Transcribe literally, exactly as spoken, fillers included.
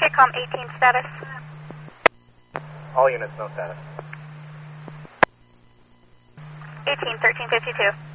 Kitcom eighteen status. All units, no status. eighteen, thirteen fifty-two.